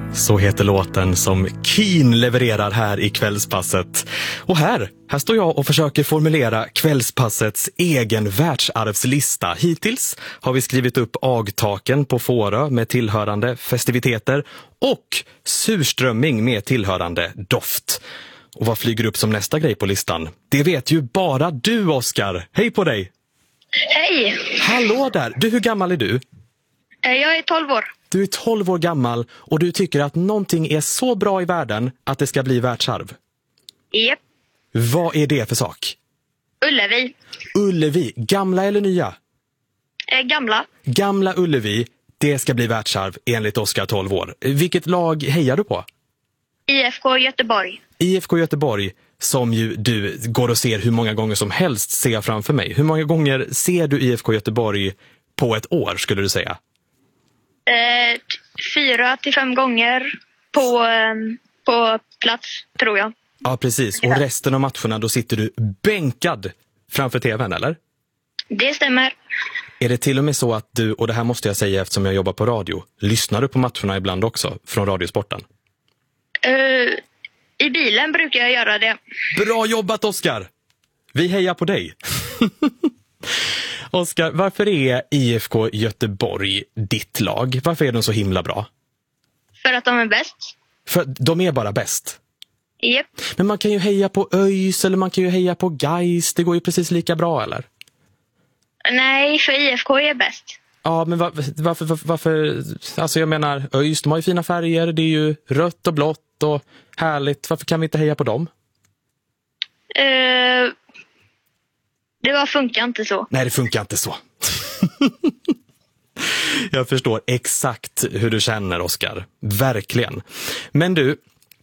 Så heter låten som Keen levererar här i Kvällspasset. Och här står jag och försöker formulera Kvällspassets egen världsarvslista. Hittills har vi skrivit upp Agtaken på Fårö med tillhörande festiviteter och surströmming med tillhörande doft. Och vad flyger upp som nästa grej på listan? Det vet ju bara du, Oskar. Hej på dig! Hej! Hallå där! Du, hur gammal är du? Jag är 12 år. Du är 12 år gammal och du tycker att någonting är så bra i världen att det ska bli världsarv. Japp. Vad är det för sak? Ullevi. Ullevi, gamla eller nya? Gamla. Gamla Ullevi, det ska bli världsarv enligt Oskar, 12 år. Vilket lag hejar du på? IFK Göteborg. IFK Göteborg, som ju du går och ser hur många gånger som helst, ser jag framför mig. Hur många gånger ser du IFK Göteborg på ett år, skulle du säga? 4 till 5 gånger på plats, tror jag. Ja, precis. Och resten av matcherna, då sitter du bänkad framför tvn, eller? Det stämmer. Är det till och med så att du, och det här måste jag säga eftersom jag jobbar på radio, lyssnar du på matcherna ibland också från Radiosporten? I bilen brukar jag göra det. Bra jobbat, Oskar! Vi hejar på dig. Oskar, varför är IFK Göteborg ditt lag? Varför är de så himla bra? För att de är bäst. För de är bara bäst. Japp. Men man kan ju heja på ÖIS eller man kan ju heja på Gais. Det går ju precis lika bra, eller? Nej, för IFK är bäst. Ja, men varför? Alltså jag menar, ÖIS, de har ju fina färger. Det är ju rött och blått och härligt. Varför kan vi inte heja på dem? Det bara funkar inte så. Nej, det funkar inte så. Jag förstår exakt hur du känner, Oskar. Verkligen. Men du,